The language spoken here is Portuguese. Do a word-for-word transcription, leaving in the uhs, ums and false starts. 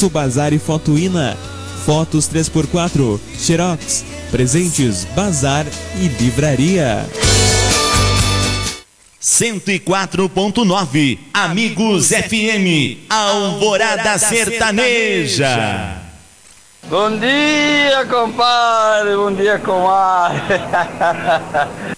Info Bazar e Fotoína, fotos três por quatro, xerox, presentes, bazar e livraria. cento e quatro ponto nove Amigos F M, Alvorada Sertaneja. Bom dia, compadre, bom dia, comadre.